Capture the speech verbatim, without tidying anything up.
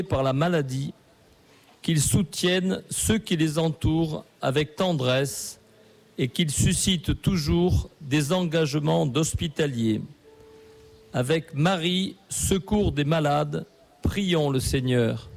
par la maladie, qu'ils soutiennent ceux qui les entourent avec tendresse et qu'ils suscitent toujours des engagements d'hospitaliers. Avec Marie, secours des malades, prions le Seigneur.